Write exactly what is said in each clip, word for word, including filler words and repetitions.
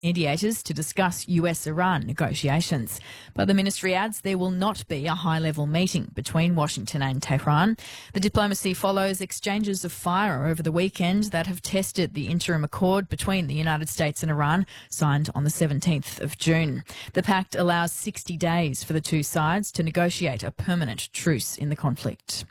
mediators to discuss U S-Iran negotiations. But the ministry adds there will not be a high-level meeting between Washington and Tehran. The diplomacy follows exchanges of fire over the weekend that have tested the interim accord between the United States and Iran, signed on the seventeenth of June. The pact allows sixty days for the two sides to negotiate a permanent truce in the conflict.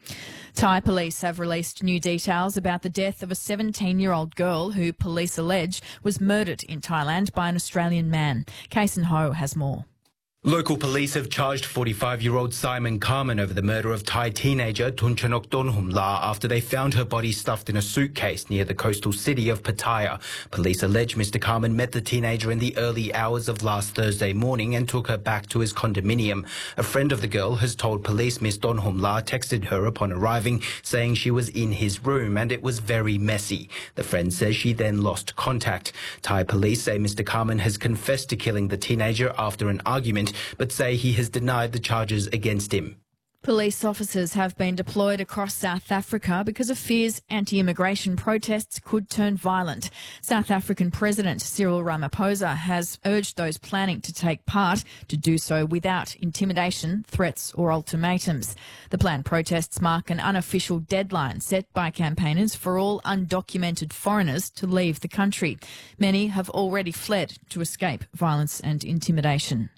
Thai police have released new details about the death of a seventeen-year-old girl who police allege was murdered in Thailand by an Australian man. Kason Ho has more. Local police have charged forty-five-year-old Simon Carmen over the murder of Thai teenager Tunchanok Donhumla after they found her body stuffed in a suitcase near the coastal city of Pattaya. Police allege Mister Carmen met the teenager in the early hours of last Thursday morning and took her back to his condominium. A friend of the girl has told police Miss Donhumla texted her upon arriving, saying she was in his room and it was very messy. The friend says she then lost contact. Thai police say Mister Carmen has confessed to killing the teenager after an argument, but say he has denied the charges against him. Police officers have been deployed across South Africa because of fears anti-immigration protests could turn violent. South African President Cyril Ramaphosa has urged those planning to take part to do so without intimidation, threats or ultimatums. The planned protests mark an unofficial deadline set by campaigners for all undocumented foreigners to leave the country. Many have already fled to escape violence and intimidation.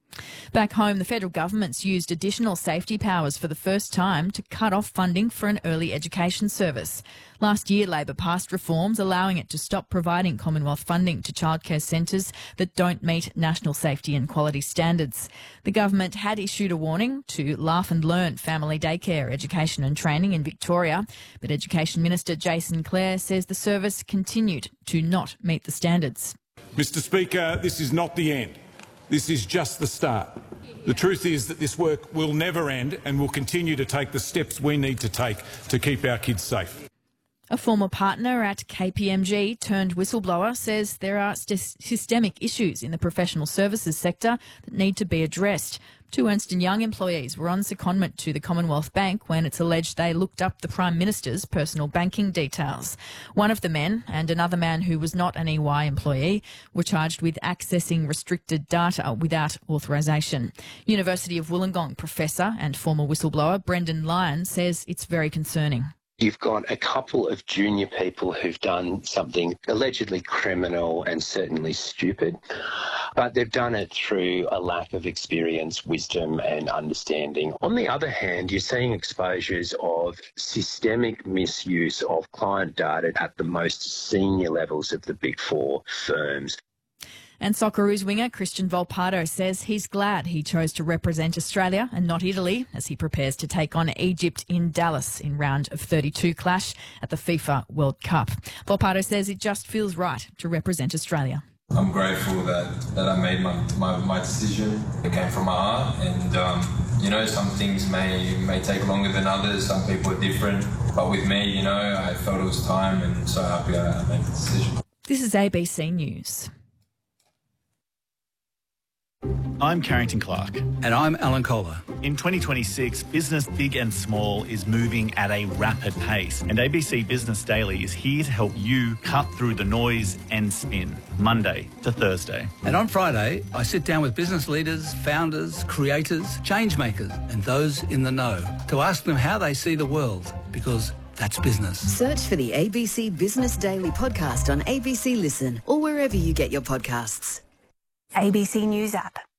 Back home, the federal government's used additional safety powers for the first time to cut off funding for an early education service. Last year, Labor passed reforms allowing it to stop providing Commonwealth funding to childcare centres that don't meet national safety and quality standards. The government had issued a warning to Laugh and Learn family daycare education and training in Victoria, but Education Minister Jason Clare says the service continued to not meet the standards. Mister Speaker, this is not the end. This is just the start. The truth is that this work will never end and will continue to take the steps we need to take to keep our kids safe. A former partner at K P M G turned whistleblower says there are st- systemic issues in the professional services sector that need to be addressed. Two Ernst and Young employees were on secondment to the Commonwealth Bank when it's alleged they looked up the Prime Minister's personal banking details. One of the men and another man who was not an E Y employee were charged with accessing restricted data without authorisation. University of Wollongong professor and former whistleblower Brendan Lyon says it's very concerning. You've got a couple of junior people who've done something allegedly criminal and certainly stupid, but they've done it through a lack of experience, wisdom and understanding. On the other hand, you're seeing exposures of systemic misuse of client data at the most senior levels of the Big Four firms. And Socceroos winger Christian Volpato says he's glad he chose to represent Australia and not Italy as he prepares to take on Egypt in Dallas in round of thirty-two clash at the FIFA World Cup. Volpato says it just feels right to represent Australia. I'm grateful that, that I made my, my, my decision. It came from my heart and, um, you know, some things may, may take longer than others. Some people are different. But with me, you know, I felt it was time and so happy I made the decision. This is A B C News. I'm Carrington Clark. And I'm Alan Kohler. In twenty twenty-six, business big and small is moving at a rapid pace. And A B C Business Daily is here to help you cut through the noise and spin, Monday to Thursday. And on Friday, I sit down with business leaders, founders, creators, change makers, and those in the know to ask them how they see the world, because that's business. Search for the A B C Business Daily podcast on A B C Listen or wherever you get your podcasts. A B C News app.